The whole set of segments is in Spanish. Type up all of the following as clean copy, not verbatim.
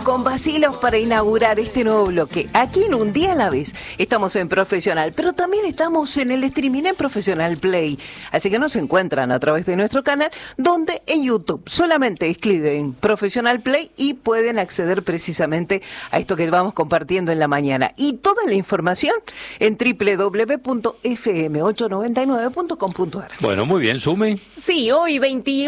con vacilos para inaugurar este nuevo bloque. Aquí en Un Día a la Vez estamos en Profesional, pero también estamos en el streaming en Profesional Play. Así que nos encuentran a través de nuestro canal, donde en YouTube solamente escriben Profesional Play y pueden acceder precisamente a esto que vamos compartiendo en la mañana. Y toda la información en www.fm899.com.ar. Bueno, muy bien, Sumi. Sí, hoy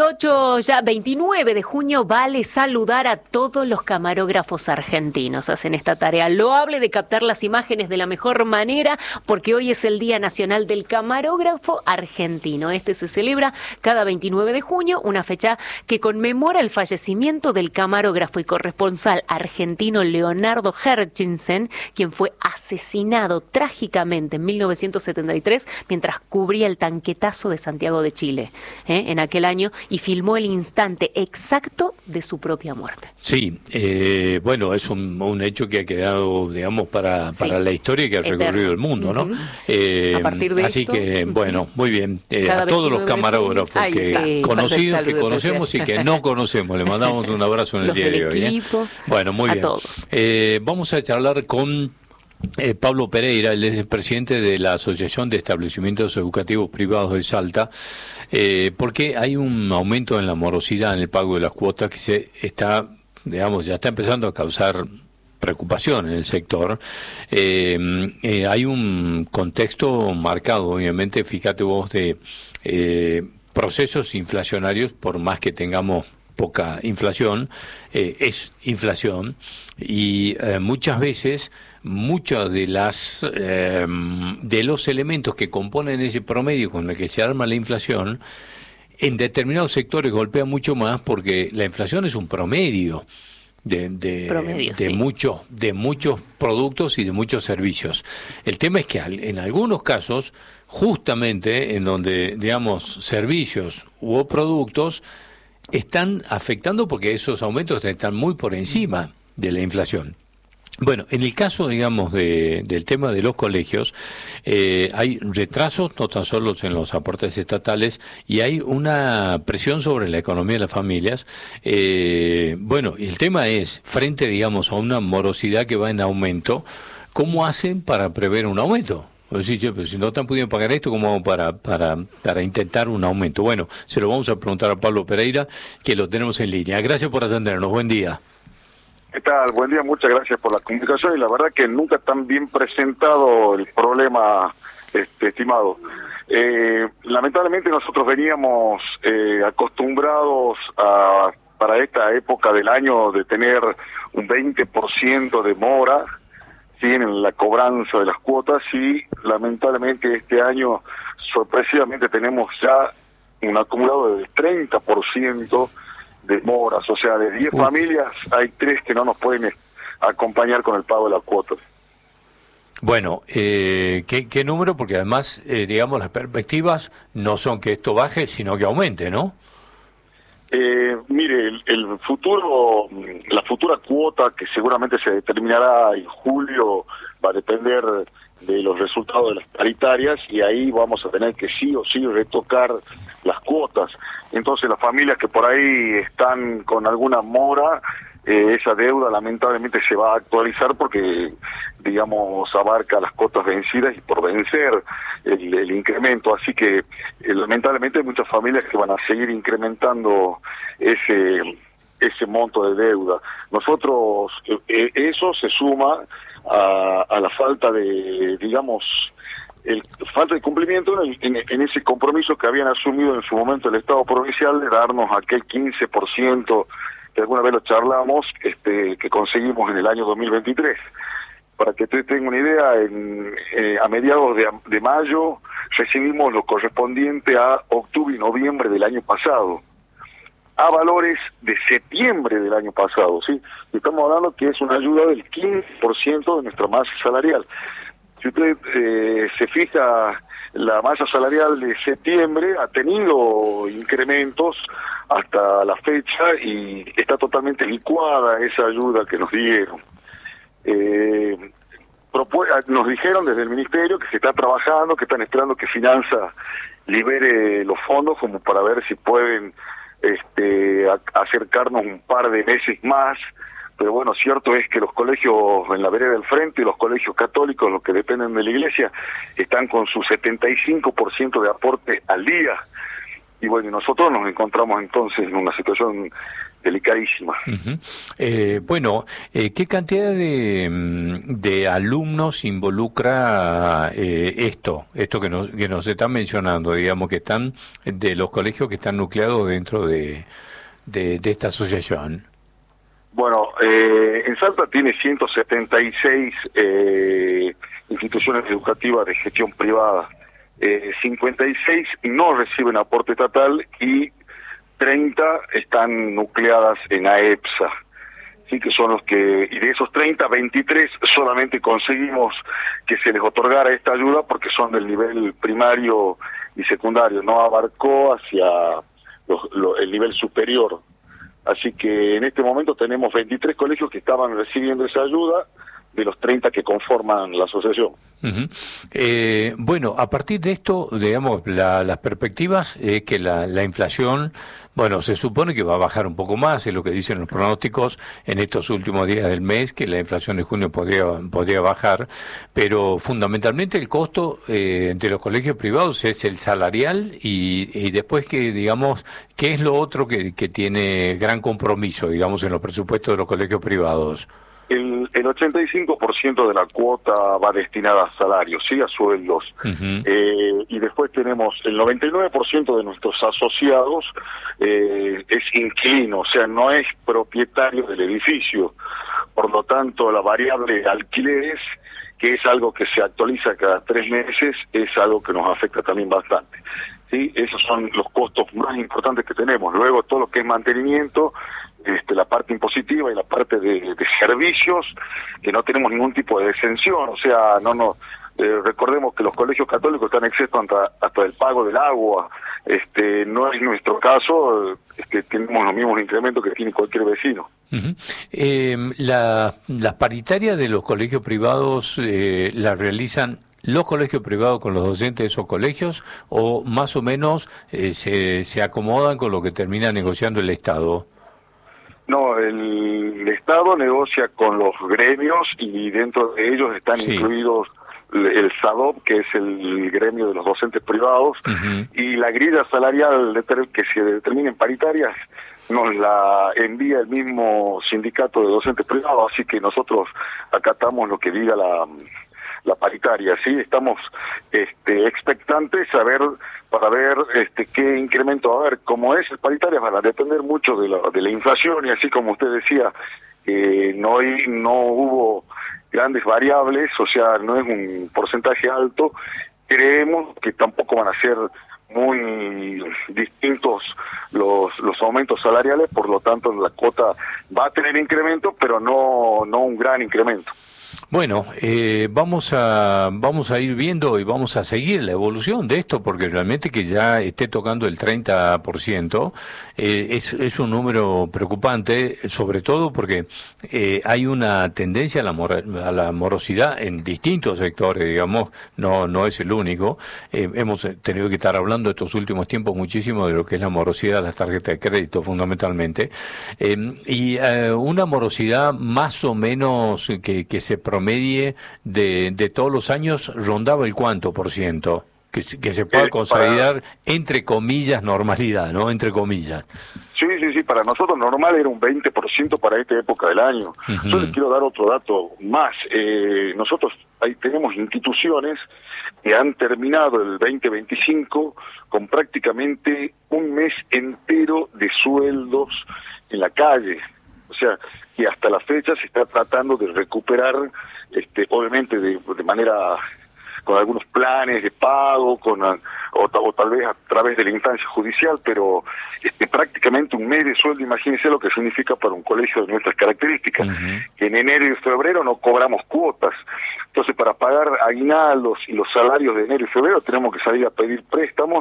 29 de junio vale saludar a todos los camarógrafos argentinos. Hacen esta tarea loable de captar las imágenes de la mejor manera, porque hoy es el Día Nacional del Camarógrafo Argentino. Este se celebra cada 29 de junio, una fecha que conmemora el fallecimiento del camarógrafo y corresponsal argentino Leonardo Herchinsen, quien fue asesinado trágicamente en 1973 mientras cubría el tanquetazo de Santiago de Chile, en aquel año, y filmó el instante exacto de su propia muerte. Sí, bueno, es un hecho que ha quedado, digamos, para la historia y que ha recorrido el mundo, ¿no? A partir de así esto, que, bueno, muy bien. A todos los camarógrafos que conocidos, que conocemos y que no conocemos, le mandamos un abrazo en el día de hoy. Equipo, bueno, muy bien. Todos. Vamos a charlar con Pablo Pereira, él es el presidente de la Asociación de Establecimientos Educativos Privados de Salta, porque hay un aumento en la morosidad en el pago de las cuotas que se está, digamos, ya está empezando a causar preocupación en el sector. Hay un contexto marcado, obviamente, fíjate vos, de procesos inflacionarios, por más que tengamos poca inflación, es inflación, y muchas veces muchos de los elementos que componen ese promedio con el que se arma la inflación en determinados sectores golpean mucho más, porque la inflación es un promedio de muchos productos y de muchos servicios. El tema es que en algunos casos, justamente en donde, digamos, servicios u productos están afectando porque esos aumentos están muy por encima de la inflación. Bueno, en el caso, digamos, del tema de los colegios, hay retrasos no tan solo en los aportes estatales, y hay una presión sobre la economía de las familias. Bueno, el tema es, frente, digamos, a una morosidad que va en aumento, ¿cómo hacen para prever un aumento? O decir, pero si no están pudiendo pagar esto, ¿cómo vamos para intentar un aumento? Bueno, se lo vamos a preguntar a Pablo Pereira, que lo tenemos en línea. Gracias por atendernos. Buen día. ¿Qué tal? Buen día, muchas gracias por la comunicación, y la verdad que nunca tan bien presentado el problema, estimado. Lamentablemente nosotros veníamos acostumbrados para esta época del año de tener un 20% de mora, ¿sí?, en la cobranza de las cuotas, y lamentablemente este año sorpresivamente tenemos ya un acumulado del 30% de moras. O sea, de 10 familias hay 3 que no nos pueden acompañar con el pago de las cuotas. Bueno, ¿qué número? Porque además, digamos, las perspectivas no son que esto baje, sino que aumente, ¿no? Mire, el futuro, la futura cuota que seguramente se determinará en julio va a depender de los resultados de las paritarias, y ahí vamos a tener que sí o sí retocar las cuotas. Entonces las familias que por ahí están con alguna mora, esa deuda lamentablemente se va a actualizar, porque, digamos, abarca las cuotas vencidas y por vencer el incremento. Así que lamentablemente hay muchas familias que van a seguir incrementando ese monto de deuda. Nosotros, eso se suma a la falta de, digamos, falta de cumplimiento en ese compromiso que habían asumido en su momento el Estado provincial de darnos aquel 15% que alguna vez lo charlamos, que conseguimos en el año 2023. Para que usted tenga una idea, a mediados de mayo recibimos lo correspondiente a octubre y noviembre del año pasado, a valores de septiembre del año pasado, ¿sí? Y estamos hablando que es una ayuda del 15% de nuestra masa salarial. Si usted se fija, la masa salarial de septiembre ha tenido incrementos hasta la fecha y está totalmente licuada esa ayuda que nos dieron. Nos dijeron desde el Ministerio que se está trabajando, que están esperando que Finanza libere los fondos como para ver si pueden acercarnos un par de meses más pero bueno, cierto es que los colegios en la vereda del frente, los colegios católicos, los que dependen de la iglesia, están con su 75% de aporte al día. Y bueno, nosotros nos encontramos entonces en una situación delicadísima. Bueno, ¿qué cantidad de alumnos involucra esto que nos están mencionando, digamos, que están de los colegios que están nucleados dentro de esta asociación? Bueno, en Salta tiene 176 instituciones educativas de gestión privada. 56 no reciben aporte estatal y 30 están nucleadas en AEPSA, sí, que son los que, y de esos 30, 23 solamente conseguimos que se les otorgara esta ayuda porque son del nivel primario y secundario, no abarcó hacia el nivel superior. Así que en este momento tenemos 23 colegios que estaban recibiendo esa ayuda de los 30 que conforman la asociación. Bueno, a partir de esto, digamos, las perspectivas es que la inflación, bueno, se supone que va a bajar un poco más, es lo que dicen los pronósticos en estos últimos días del mes, que la inflación de junio podría bajar, pero fundamentalmente el costo de los colegios privados es el salarial y después que, digamos, ¿qué es lo otro que tiene gran compromiso, digamos, en los presupuestos de los colegios privados? El 85% de la cuota va destinada a salarios, sí, a sueldos. Y después tenemos el 99% de nuestros asociados es inquilino, o sea, no es propietario del edificio. Por lo tanto, la variable de alquileres, que es algo que se actualiza cada 3 meses, es algo que nos afecta también bastante. Sí, esos son los costos más importantes que tenemos. Luego, todo lo que es mantenimiento, la parte impositiva y la parte de servicios, que no tenemos ningún tipo de exención, o sea, recordemos que los colegios católicos están exentos hasta el pago del agua. No es nuestro caso, tenemos los mismos incrementos que tiene cualquier vecino. Las paritarias de los colegios privados las realizan los colegios privados con los docentes de esos colegios, o más o menos se acomodan con lo que termina negociando el Estado. No, el Estado negocia con los gremios y dentro de ellos están incluidos el SADOP, que es el gremio de los docentes privados, y la grilla salarial que se determina en paritarias nos la envía el mismo sindicato de docentes privados, así que nosotros acatamos lo que diga la paritaria, sí, estamos expectantes para ver qué incremento va a haber. Como es el paritaria, van a depender mucho de la inflación, y así como usted decía, no hubo grandes variables, o sea, no es un porcentaje alto. Creemos que tampoco van a ser muy distintos los aumentos salariales, por lo tanto la cuota va a tener incremento, pero no un gran incremento. Bueno, vamos a ir viendo y vamos a seguir la evolución de esto, porque realmente que ya esté tocando el 30% es un número preocupante, sobre todo porque hay una tendencia a la morosidad en distintos sectores, digamos, no es el único. Hemos tenido que estar hablando estos últimos tiempos muchísimo de lo que es la morosidad de las tarjetas de crédito, fundamentalmente, y una morosidad más o menos que se promedie de todos los años rondaba el cuánto por ciento, que se pueda consolidar, entre comillas, normalidad, ¿no? Entre comillas. Sí, para nosotros normal era un 20% para esta época del año. Yo les quiero dar otro dato más. Nosotros ahí tenemos instituciones que han terminado el 2025 con prácticamente un mes entero de sueldos en la calle. O sea, que hasta la fecha se está tratando de recuperar, obviamente de manera, con algunos planes de pago, o tal vez a través de la instancia judicial, pero prácticamente un mes de sueldo. Imagínense lo que significa para un colegio de nuestras características, que en enero y febrero no cobramos cuotas. Entonces, para pagar aguinaldos y los salarios de enero y febrero tenemos que salir a pedir préstamos,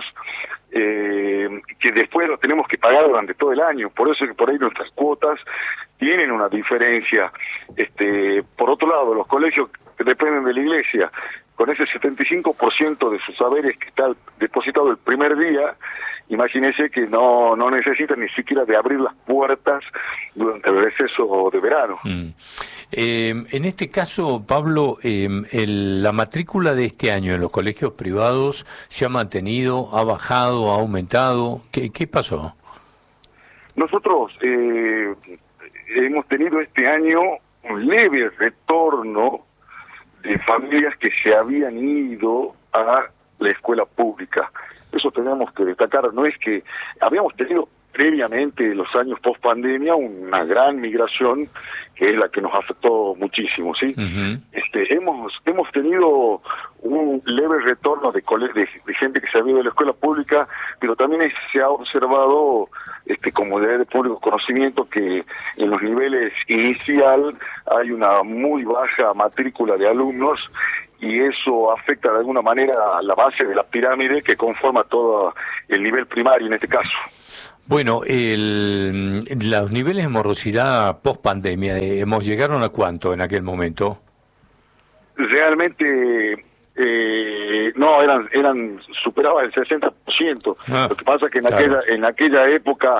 que después los tenemos que pagar durante todo el año. Por eso es que por ahí nuestras cuotas tienen una diferencia. Por otro lado, los colegios que dependen de la iglesia, con ese 75% de sus saberes que está depositado el primer día, imagínese que no necesitan ni siquiera de abrir las puertas durante el receso de verano. En este caso, Pablo, la matrícula de este año en los colegios privados se ha mantenido, ha bajado, ha aumentado. ¿Qué pasó? Nosotros hemos tenido este año un leve retorno de familias que se habían ido a la escuela pública. Eso tenemos que destacar. No es que habíamos tenido previamente, los años post pandemia, una gran migración que es la que nos afectó muchísimo, ¿sí? Uh-huh. Hemos tenido un leve retorno de gente que se ha ido de la escuela pública, pero también se ha observado, como de público conocimiento, que en los niveles inicial hay una muy baja matrícula de alumnos, y eso afecta de alguna manera a la base de la pirámide que conforma todo el nivel primario en este caso. Bueno, los niveles de morosidad post pandemia, ¿llegaron a cuánto en aquel momento? Realmente no, superaba el 60%. Lo que pasa es que en aquella época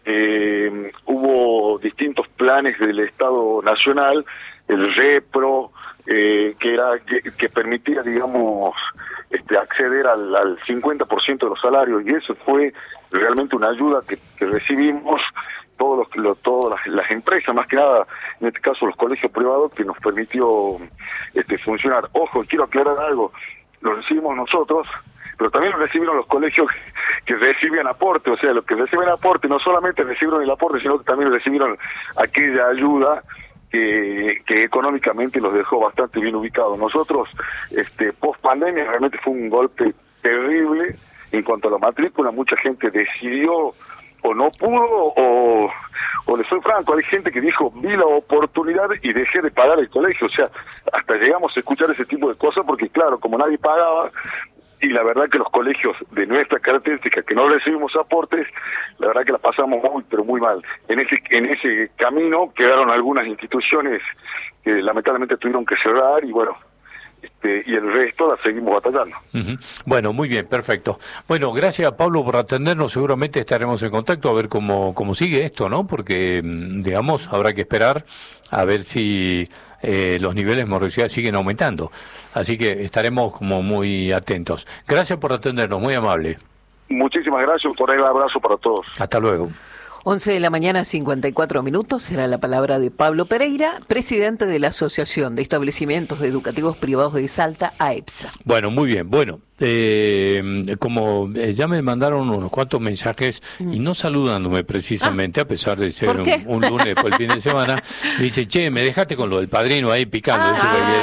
hubo distintos planes del Estado Nacional, el REPRO, que permitía, digamos, acceder al 50% de los salarios, y eso fue realmente una ayuda que recibimos todas las empresas, más que nada, en este caso los colegios privados, que nos permitió funcionar. Ojo, quiero aclarar algo, lo recibimos nosotros, pero también lo recibieron los colegios que recibían aporte, o sea, los que reciben aporte no solamente recibieron el aporte, sino que también recibieron aquella ayuda que económicamente los dejó bastante bien ubicados. Nosotros, post pandemia, realmente fue un golpe terrible en cuanto a la matrícula. Mucha gente decidió o no pudo, o le soy franco, hay gente que dijo, vi la oportunidad y dejé de pagar el colegio. O sea, hasta llegamos a escuchar ese tipo de cosas, porque claro, como nadie pagaba, y la verdad que los colegios de nuestra característica, que no recibimos aportes, la verdad que la pasamos muy, pero muy mal. En ese camino quedaron algunas instituciones que lamentablemente tuvieron que cerrar, y bueno, y el resto la seguimos batallando. Uh-huh. Bueno, muy bien, perfecto. Bueno, gracias, Pablo, por atendernos. Seguramente estaremos en contacto a ver cómo sigue esto, ¿no? Porque, digamos, habrá que esperar a ver si los niveles de morosidad siguen aumentando. Así que estaremos como muy atentos. Gracias por atendernos, muy amable. Muchísimas gracias, por el abrazo para todos. Hasta luego. 11 de la mañana, 54 minutos, será la palabra de Pablo Pereira, presidente de la Asociación de Establecimientos Educativos Privados de Salta, AEPSA. Bueno, muy bien. Bueno, como ya me mandaron unos cuantos mensajes, y no saludándome precisamente, a pesar de ser un lunes por el fin de semana, me dice, che, me dejaste con lo del padrino ahí picando.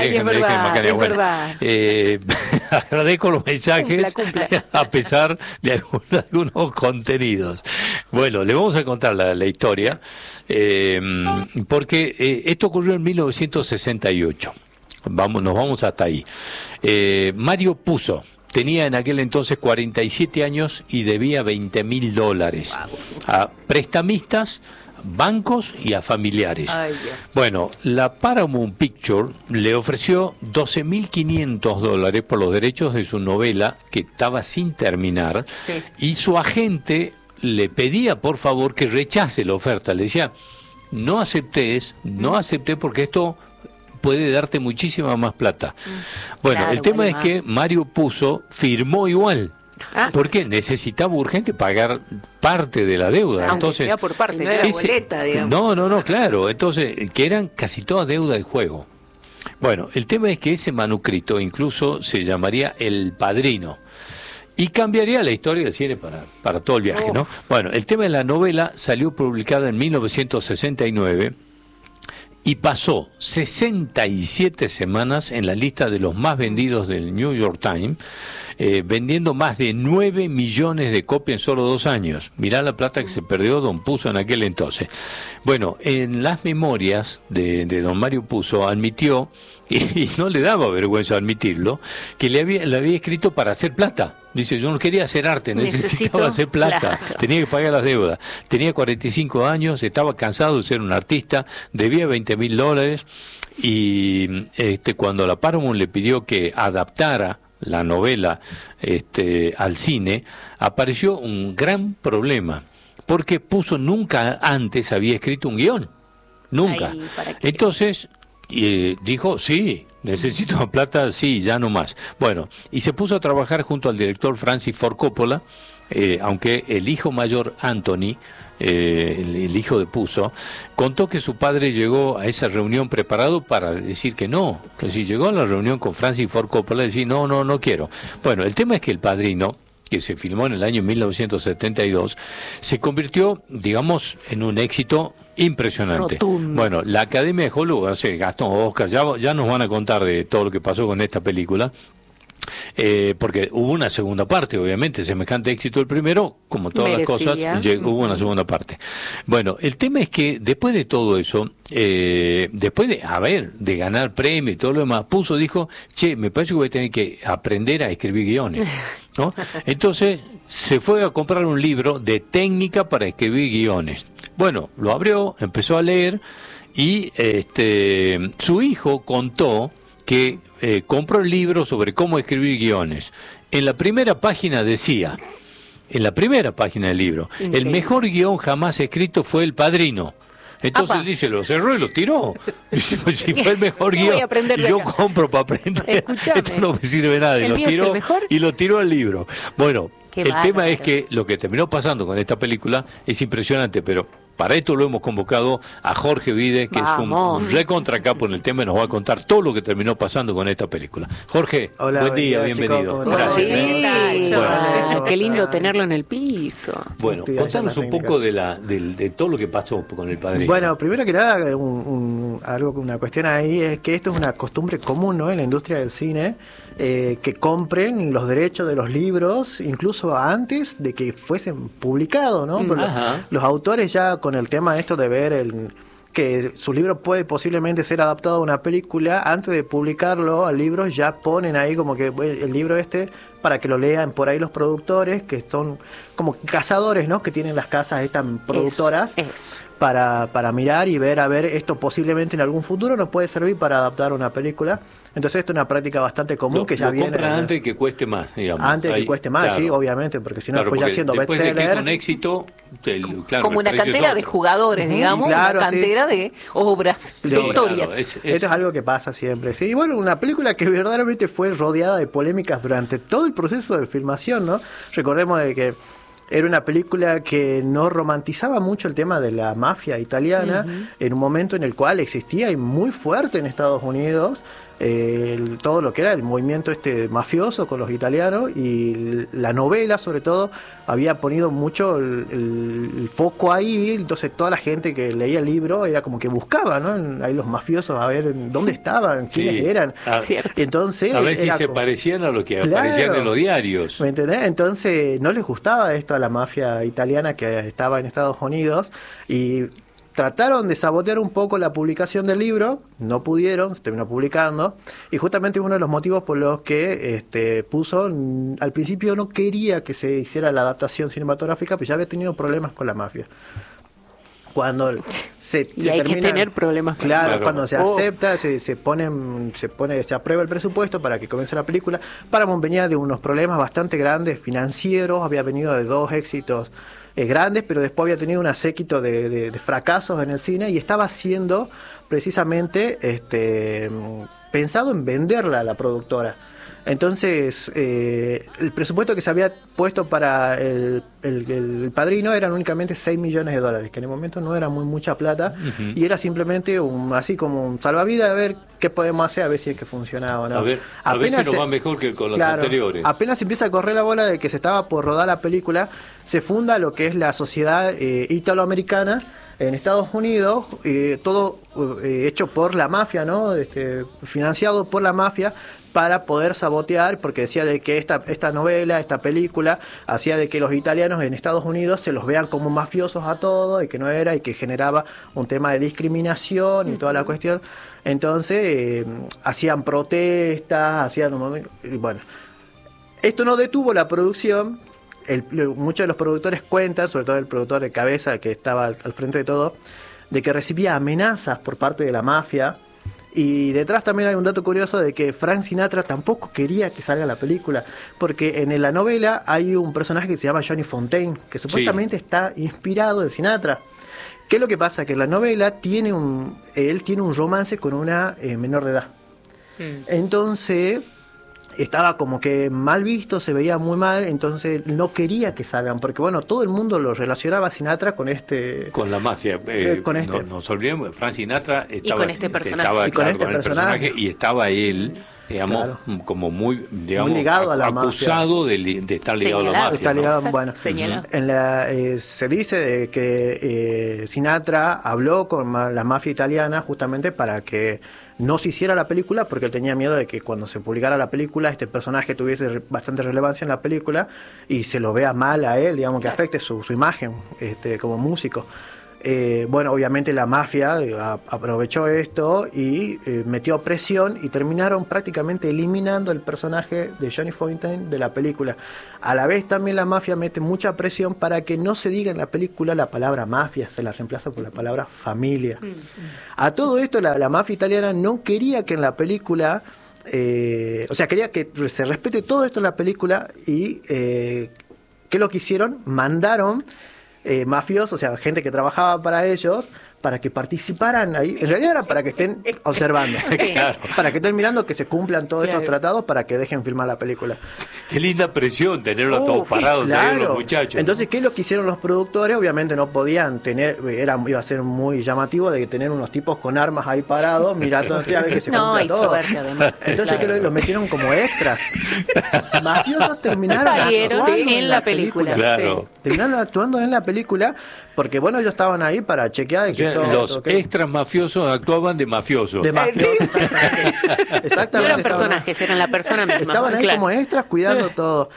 Agradezco los mensajes, a pesar de algunos contenidos. Bueno, le vamos a contar la historia, porque esto ocurrió en 1968. Nos vamos hasta ahí. Mario Puzo tenía en aquel entonces 47 años y debía $20,000 a prestamistas, bancos y a familiares. Bueno, la Paramount Picture le ofreció $12,500 por los derechos de su novela que estaba sin terminar, y su agente le pedía por favor que rechace la oferta. Le decía, no acepté porque esto puede darte muchísima más plata. Bueno, claro, el tema es que Mario Puzo firmó igual, porque necesitaba urgente pagar parte de la deuda. Aunque entonces sea por parte, no era boleta, digamos. No, claro. Entonces, que eran casi todas deuda de juego. Bueno, el tema es que ese manuscrito incluso se llamaría El Padrino, y cambiaría la historia del cine para todo el viaje, ¿no? Bueno, el tema de la novela salió publicada en 1969, y pasó 67 semanas en la lista de los más vendidos del New York Times, vendiendo más de 9 millones de copias en solo 2 años. Mirá la plata que se perdió don Puzo en aquel entonces. Bueno, en las memorias de don Mario Puzo admitió, y no le daba vergüenza admitirlo, que le había escrito para hacer plata. Dice, yo no quería hacer arte, necesitaba hacer plata, tenía que pagar las deudas. Tenía 45 años, estaba cansado de ser un artista, debía $20,000, y cuando la Paramount le pidió que adaptara la novela al cine, apareció un gran problema, porque nunca antes había escrito un guión, nunca. Ay, Entonces dijo, sí, necesito plata, sí, ya no más. Bueno, y se puso a trabajar junto al director Francis Ford Coppola, aunque el hijo mayor, Anthony, el hijo de Puzo, contó que su padre llegó a esa reunión preparado para decir que no. Entonces llegó a la reunión con Francis Ford Coppola y decía, no quiero. Bueno, el tema es que El Padrino, que se filmó en el año 1972, se convirtió, digamos, en un éxito impresionante. Rotundo. Bueno, la Academia de Hollywood, Gastón, Oscar, ya nos van a contar de todo lo que pasó con esta película. Porque hubo una segunda parte, obviamente, semejante éxito el primero, como todas las cosas, hubo una segunda parte. Bueno, el tema es que después de todo eso, después de ganar premio y todo lo demás, Puzo dijo, me parece que voy a tener que aprender a escribir guiones, ¿no? Entonces se fue a comprar un libro de técnica para escribir guiones. Bueno, lo abrió, empezó a leer y su hijo contó que compró el libro sobre cómo escribir guiones. En la primera página decía, del libro, el mejor guión jamás escrito fue El Padrino. Entonces dice, lo cerró y lo tiró. Si fue el mejor guión, yo compro para aprender. Escuchame, esto no me sirve nada. Y lo tiró al libro. Bueno, tema es que lo que terminó pasando con esta película es impresionante, pero para esto lo hemos convocado a Jorge Vide, que es un recontracapo en el tema y nos va a contar todo lo que terminó pasando con esta película. Jorge, hola, buen día, bienvenido. Chicos, Gracias. Qué lindo tenerlo en el piso. Bueno, contanos un poco de todo lo que pasó con El Padrino. Bueno, primero que nada, una cuestión ahí es que esto es una costumbre común, ¿no?, en la industria del cine, que compren los derechos de los libros incluso antes de que fuesen publicados, ¿no? Los autores ya con el tema de esto de ver que su libro puede posiblemente ser adaptado a una película, antes de publicarlo al libro ya ponen ahí como que el libro para que lo lean por ahí los productores, que son como cazadores, ¿no?, que tienen las casas estas productoras, eso. Para mirar y ver, esto posiblemente en algún futuro nos puede servir para adaptar una película. Entonces esto es una práctica bastante común que ya viene. Lo compran antes de que cueste más, digamos. Antes de que cueste más, claro. Sí, obviamente, porque si no, después ya siendo bestseller. Después de que es un éxito, como una cantera de jugadores, digamos, claro, una cantera de obras, de historias. Claro, esto es algo que pasa siempre. Sí, y bueno, una película que verdaderamente fue rodeada de polémicas durante todo el proceso de filmación, ¿no? Recordemos de que era una película que no romantizaba mucho el tema de la mafia italiana, en un momento en el cual existía y muy fuerte en Estados Unidos todo lo que era el movimiento mafioso con los italianos, y la novela sobre todo había ponido mucho el foco ahí. Entonces toda la gente que leía el libro era como que buscaba, ¿no?, ahí los mafiosos a ver dónde estaban, quiénes eran. Entonces, a ver si se parecían a lo que aparecían en los diarios. ¿Me entendés? Entonces no les gustaba esto a la mafia italiana que estaba en Estados Unidos, y trataron de sabotear un poco la publicación del libro, no pudieron, se terminó publicando, y justamente uno de los motivos por los que Puzo al principio no quería que se hiciera la adaptación cinematográfica, pues ya había tenido problemas con la mafia. Cuando se hay que tener problemas. Claro, cuando se acepta, se aprueba el presupuesto para que comience la película. Paramount venía de unos problemas bastante grandes financieros, había venido de 2 éxitos grandes, pero después había tenido un séquito de fracasos en el cine, y estaba haciendo precisamente pensado en venderla a la productora. Entonces el presupuesto que se había puesto para el Padrino eran únicamente $6 millones, que en el momento no era mucha plata, y era simplemente así como un salvavidas, a ver qué podemos hacer, a ver si es que funcionaba o no. A ver si nos va mejor que con los anteriores. Apenas empieza a correr la bola de que se estaba por rodar la película, se funda lo que es la Sociedad Italoamericana en Estados Unidos, todo hecho por la mafia, ¿no? Financiado por la mafia, para poder sabotear, porque decía de que esta novela, esta película, hacía de que los italianos en Estados Unidos se los vean como mafiosos a todos, y que no era, y que generaba un tema de discriminación y toda la cuestión. Entonces hacían protestas, bueno, esto no detuvo la producción. Muchos de los productores cuentan, sobre todo el productor de cabeza, que estaba al frente de todo, de que recibía amenazas por parte de la mafia, Y detrás también hay un dato curioso de que Frank Sinatra tampoco quería que salga la película, porque en la novela hay un personaje que se llama Johnny Fontaine, que supuestamente está inspirado en Sinatra. ¿Qué es lo que pasa? Que en la novela él tiene un romance con una menor de edad. Entonces estaba como que mal visto, se veía muy mal, entonces no quería que salgan, porque bueno, todo el mundo lo relacionaba a Sinatra con la mafia. Con este. No nos olvidemos, Frank Sinatra estaba, y con este personaje. Con el personaje, y estaba él, digamos, como muy ligado a la acusado mafia. De estar ligado a la mafia. Está ligado, ¿no? bueno, se dice que Sinatra habló con la mafia italiana justamente para que no se hiciera la película, porque él tenía miedo de que cuando se publicara la película este personaje tuviese bastante relevancia en la película y se lo vea mal a él, digamos, que afecte su imagen como músico. Bueno, obviamente la mafia aprovechó esto y metió presión y terminaron prácticamente eliminando el personaje de Johnny Fontaine de la película. A la vez también la mafia mete mucha presión para que no se diga en la película la palabra mafia, se la reemplaza por la palabra familia. A todo esto la mafia italiana no quería que en la película, quería que se respete todo esto en la película y ¿qué es lo que hicieron? Mandaron mafiosos, o sea, gente que trabajaba para ellos, para que participaran ahí. En realidad era para que estén observando, claro. Para que estén mirando que se cumplan todos estos tratados para que dejen filmar la película. Qué linda presión tenerlos todos parados ahí los muchachos. Entonces, ¿qué es lo que hicieron los productores? Obviamente no podían tener, iba a ser muy llamativo de tener unos tipos con armas ahí parados, mirando a ver que se cumpla todo. Entonces, ¿qué los metieron como extras? Mafiosos terminaron actuando en la película. Claro. Terminaron actuando en la película porque, bueno, ellos estaban ahí para chequear que los extras mafiosos actuaban de mafiosos. De mafiosos, exactamente. No eran personajes, eran la persona misma. Estaban ahí como extras cuidando todo.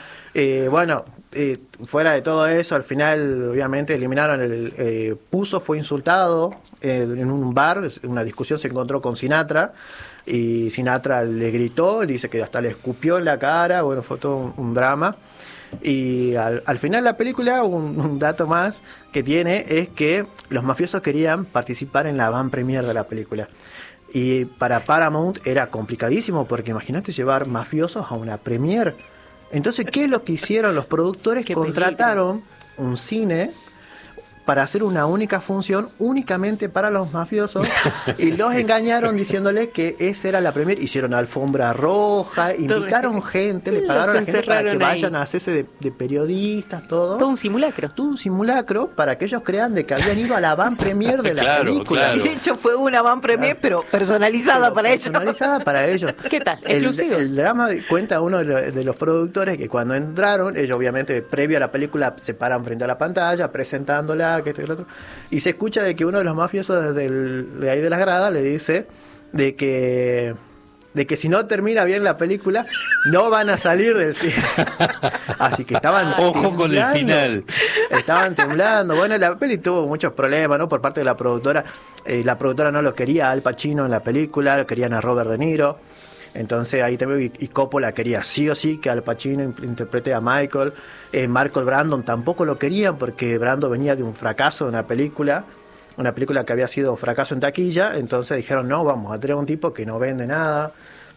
Fuera de todo eso, al final, obviamente, eliminaron Puzo fue insultado en un bar, una discusión se encontró con Sinatra, y Sinatra le gritó, dice que hasta le escupió en la cara, bueno, fue todo un drama. Y al final la película, un dato más que tiene es que los mafiosos querían participar en la van premier de la película. Y para Paramount era complicadísimo, porque imagínate llevar mafiosos a una premier. Entonces, ¿qué es lo que hicieron los productores? Contrataron un cine para hacer una única función únicamente para los mafiosos y los engañaron diciéndole que esa era la premier. Hicieron alfombra roja, invitaron gente, le pagaron a la gente para que vayan a hacerse de periodistas, todo un simulacro. Todo un simulacro para que ellos crean de que habían ido a la van premier de la película. Claro. De hecho fue una van premier, pero personalizada para ellos. Personalizada para ellos. ¿Qué tal? Exclusivo. El drama, cuenta uno de los productores, que cuando entraron, ellos obviamente previo a la película se paran frente a la pantalla presentándola, que esto y lo otro, y se escucha de que uno de los mafiosos de ahí de las gradas le dice de que si no termina bien la película no van a salir del cine. Así que estaban ojo con el final. Estaban temblando. Bueno, la peli tuvo muchos problemas, ¿no? Por parte de la productora. La productora no lo quería a Al Pacino en la película, lo querían a Robert De Niro. Entonces ahí también, y Coppola quería sí o sí que Al Pacino interprete a Michael. Michael Brandon tampoco lo querían, porque Brandon venía de un fracaso en una película que había sido un fracaso en taquilla. Entonces dijeron, no, vamos a tener un tipo que no vende nada.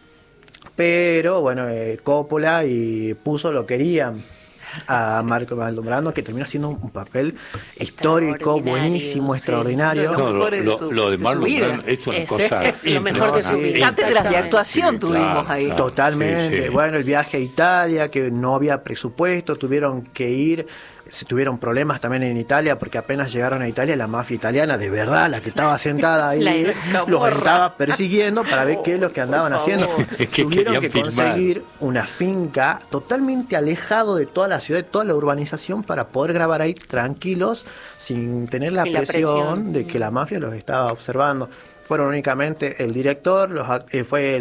Pero bueno, Coppola y Puzo lo querían a Michael Brandon, que termina siendo un papel histórico, buenísimo, extraordinario. Lo de Marlon Brando es una cosa. Es lo mejor de su vida. Cátedras de actuación tuvimos ahí. Claro, totalmente. Sí. Bueno, el viaje a Italia, que no había presupuesto, tuvieron que ir. Se tuvieron problemas también en Italia, porque apenas llegaron a Italia, la mafia italiana, de verdad, la que estaba sentada ahí, los estaba persiguiendo para ver qué es lo que andaban haciendo. Tuvieron que conseguir una finca totalmente alejado de toda la ciudad, de toda la urbanización, para poder grabar ahí tranquilos, sin tener la presión de que la mafia los estaba observando. Fueron únicamente el director, fue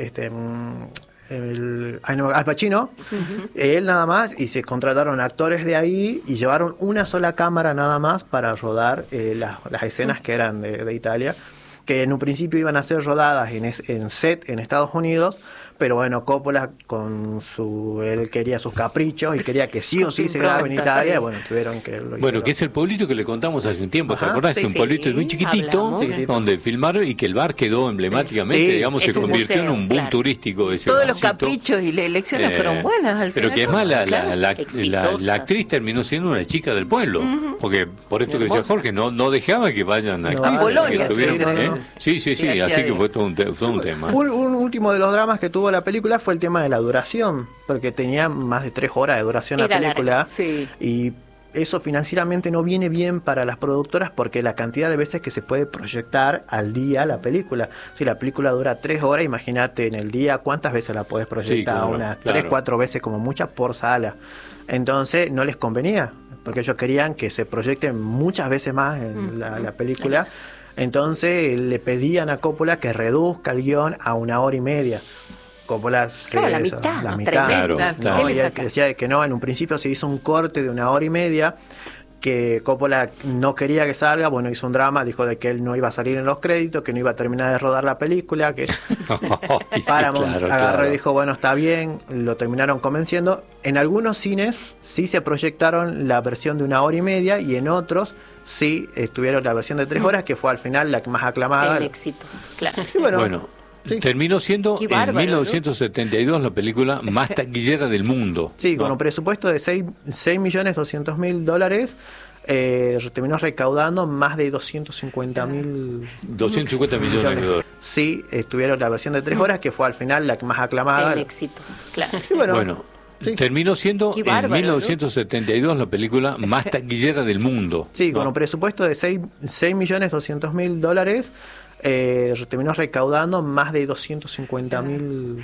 Al Pacino, él nada más, y se contrataron actores de ahí y llevaron una sola cámara nada más para rodar las escenas que eran de Italia, que en un principio iban a ser rodadas en set en Estados Unidos, Pero bueno, Coppola él quería sus caprichos y quería que sí o sí se grabe en Italia, y bueno, tuvieron que lo Bueno, que es el pueblito que le contamos hace un tiempo, ¿te acordás? Es un pueblito muy chiquitito, donde filmaron y que el bar quedó emblemáticamente, digamos, se convirtió en un boom turístico. Ese todos los caprichos y las elecciones fueron buenas al final. Pero que es más, la actriz terminó siendo una chica del pueblo, porque por esto que decía Jorge, no dejaba que vayan a Polonia. Sí, así que fue todo un tema. Un último de los dramas que tuvo la película fue el tema de la duración, porque tenía más de 3 horas de duración la película, y eso financieramente no viene bien para las productoras porque la cantidad de veces que se puede proyectar al día la película. Si la película dura 3 horas, imagínate en el día cuántas veces la podés proyectar, unas 3-4 veces como muchas por sala. Entonces no les convenía, porque ellos querían que se proyecten muchas veces más en la película. Entonces le pedían a Coppola que reduzca el guión a 1 hora y media. Coppola la mitad. Claro. Y él decía que no, en un principio se hizo un corte de 1 hora y media, que Coppola no quería que salga, bueno, hizo un drama, dijo de que él no iba a salir en los créditos, que no iba a terminar de rodar la película, que Paramount agarró y dijo, bueno, está bien, lo terminaron convenciendo. En algunos cines sí se proyectaron la versión de 1 hora y media, y en otros sí estuvieron la versión de 3 horas, que fue al final la más aclamada. El éxito, claro. Y bueno, terminó siendo en 1972 la película más taquillera del mundo. Sí, con un presupuesto de $6.200.000, terminó recaudando más de 250 millones de dólares. Sí, estuvieron la versión de 3 horas, que fue al final la más aclamada. El éxito, claro. Y bueno, terminó siendo en 1972 la película más taquillera del mundo. Sí, con un presupuesto de $6.200.000, terminó recaudando más de 250 millones